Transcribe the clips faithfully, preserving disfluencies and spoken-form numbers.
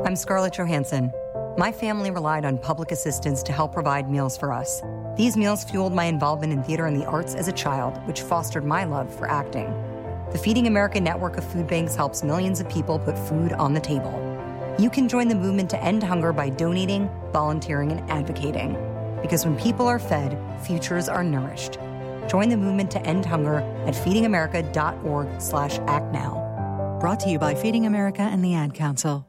I'm Scarlett Johansson. My family relied on public assistance to help provide meals for us. These meals fueled my involvement in theater and the arts as a child, which fostered my love for acting. The Feeding America network of food banks helps millions of people put food on the table. You can join the movement to end hunger by donating, volunteering, and advocating. Because when people are fed, futures are nourished. Join the movement to end hunger at feedingamerica.org slash act now. Brought to you by Feeding America and the Ad Council.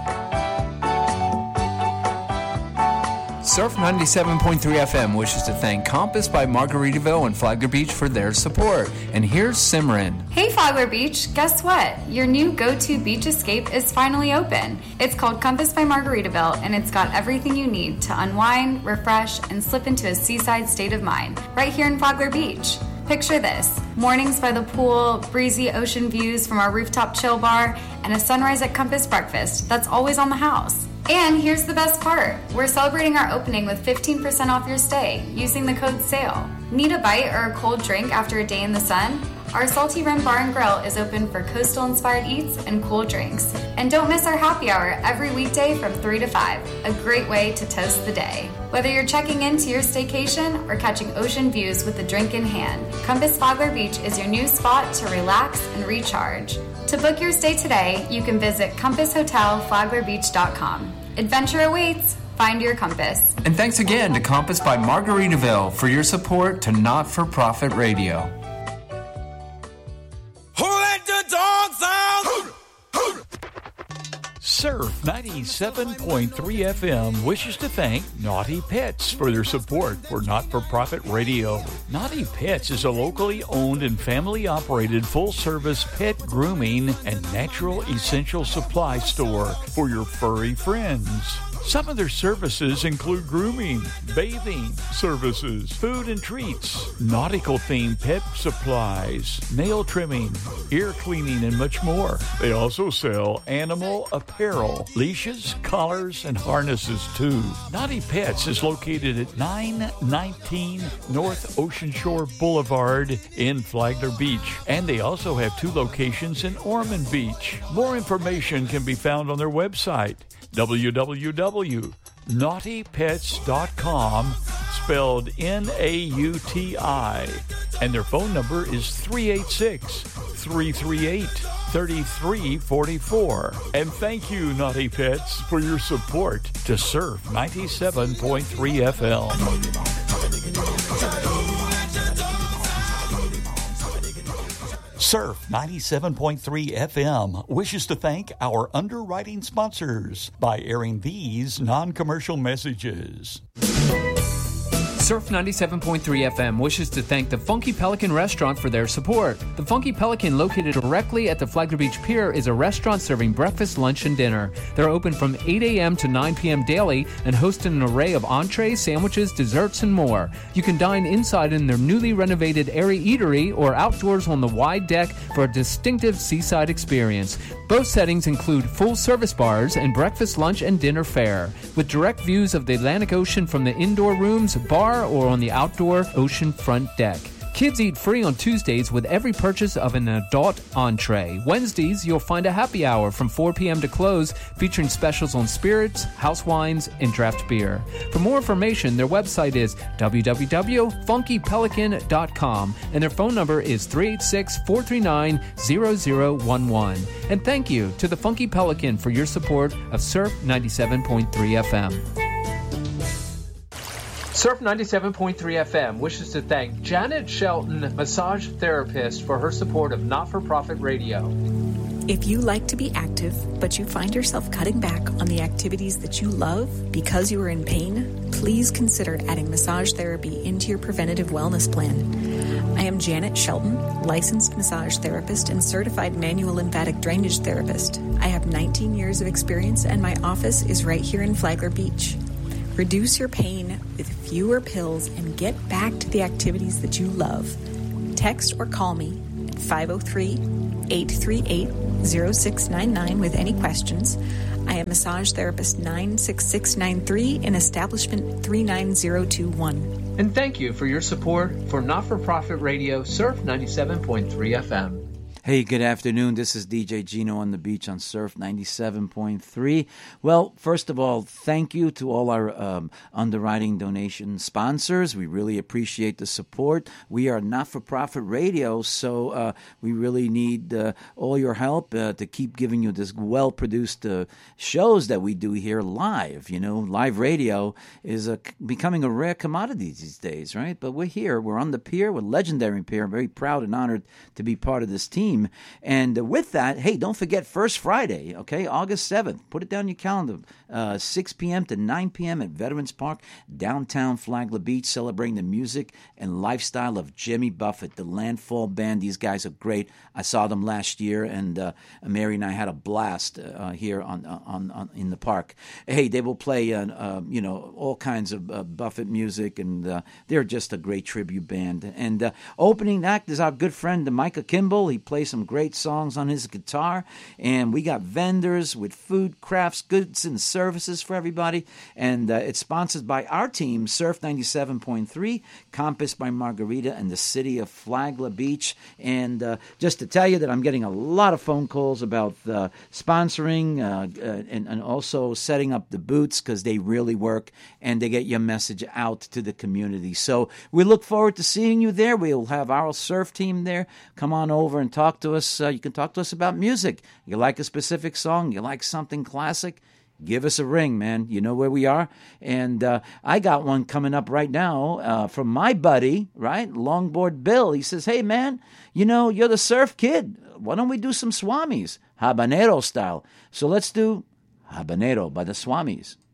Surf ninety-seven point three F M wishes to thank Compass by Margaritaville and Flagler Beach for their support. And here's Simran. Hey Flagler Beach, guess what? Your new go-to beach escape is finally open. It's called Compass by Margaritaville, and it's got everything you need to unwind, refresh, and slip into a seaside state of mind right here in Flagler Beach. Picture this: mornings by the pool, breezy ocean views from our rooftop chill bar, and a sunrise at Compass breakfast that's always on the house. And here's the best part. We're celebrating our opening with fifteen percent off your stay using the code SALE. Need a bite or a cold drink after a day in the sun? Our Salty Rim Bar and Grill is open for coastal-inspired eats and cool drinks. And don't miss our happy hour every weekday from three to five, a great way to toast the day. Whether you're checking into your staycation or catching ocean views with a drink in hand, Compass Flagler Beach is your new spot to relax and recharge. To book your stay today, you can visit compass hotel flagler beach dot com. Adventure awaits. Find your compass. And thanks again to Compass by Margaritaville for your support to Not-for-Profit Radio. Who let the dogs out? Surf ninety-seven point three F M wishes to thank Naughty Pets for their support for Not-for-Profit Radio. Naughty Pets is a locally owned and family-operated full-service pet grooming and natural essential supply store for your furry friends. Some of their services include grooming, bathing services, food and treats, nautical-themed pet supplies, nail trimming, ear cleaning, and much more. They also sell animal apparel, leashes, collars, and harnesses, too. Naughty Pets is located at nine nineteen North Ocean Shore Boulevard in Flagler Beach, and they also have two locations in Ormond Beach. More information can be found on their website, w w w dot naughty pets dot com, spelled N A U T I, and their phone number is three eight six, three three eight, three three four four. And thank you, Naughty Pets, for your support to Surf ninety-seven point three F M. Surf ninety-seven point three F M wishes to thank our underwriting sponsors by airing these non-commercial messages. Surf ninety-seven point three F M wishes to thank the Funky Pelican Restaurant for their support. The Funky Pelican, located directly at the Flagler Beach Pier, is a restaurant serving breakfast, lunch, and dinner. They're open from eight a.m. to nine p.m. daily and host an array of entrees, sandwiches, desserts, and more. You can dine inside in their newly renovated airy eatery or outdoors on the wide deck for a distinctive seaside experience. Both settings include full-service bars and breakfast, lunch, and dinner fare, with direct views of the Atlantic Ocean from the indoor rooms, bar, or on the outdoor ocean front deck. Kids eat free on Tuesdays with every purchase of an adult entree. Wednesdays, you'll find a happy hour from four p.m. to close, featuring specials on spirits, house wines, and draft beer. For more information, their website is w w w dot funky pelican dot com, and their phone number is three eight six, four three nine, zero zero one one. And thank you to the Funky Pelican for your support of Surf ninety-seven point three F M. Surf ninety-seven point three F M wishes to thank Janet Shelton, massage therapist, for her support of Not-for-Profit Radio. If you like to be active, but you find yourself cutting back on the activities that you love because you are in pain, please consider adding massage therapy into your preventative wellness plan. I am Janet Shelton, licensed massage therapist and certified manual lymphatic drainage therapist. I have nineteen years of experience, and my office is right here in Flagler Beach. Reduce your pain with fewer pills and get back to the activities that you love. Text or call me at five oh three, eight three eight, oh six nine nine with any questions. I am massage therapist nine six six nine three in establishment three nine zero two one. And thank you for your support for Not-for-Profit Radio, Surf ninety-seven point three F M. Hey, good afternoon. This is D J Gino on the beach on Surf ninety-seven point three. Well, first of all, thank you to all our um, underwriting donation sponsors. We really appreciate the support. We are not-for-profit radio, so uh, we really need uh, all your help uh, to keep giving you this well-produced uh, shows that we do here live. You know, live radio is a, becoming a rare commodity these days, right? But we're here. We're on the pier. We're legendary pier. I'm very proud and honored to be part of this team. And uh, with that, hey, don't forget First Friday, okay, August seventh. Put it down in your calendar, uh, six p.m. to nine p.m. at Veterans Park, downtown Flagler Beach, celebrating the music and lifestyle of Jimmy Buffett, the Landfall Band. These guys are great. I saw them last year, and uh, Mary and I had a blast uh, here on, on on in the park. Hey, they will play, uh, uh, you know, all kinds of uh, Buffett music, and uh, they're just a great tribute band. And uh, opening act is our good friend Micah Kimball. He plays some great songs on his guitar, and we got vendors with food, crafts, goods, and services for everybody. And uh, it's sponsored by our team, Surf ninety-seven point three, Compass by Margarita, and the city of Flagler Beach. And uh, just to tell you that I'm getting a lot of phone calls about uh, sponsoring uh, uh, and, and also setting up the booths, because they really work and they get your message out to the community. So we look forward to seeing you there. We'll have our surf team there. Come on over and talk to us. Uh, you can talk to us about music. You like a specific song? You like something classic? Give us a ring, man. You know where we are. And uh, I got one coming up right now uh, from my buddy, right, Longboard Bill. He says, hey, man, you know, you're the surf kid. Why don't we do some Swamis, habanero style? So let's do Habanero by the Swamis.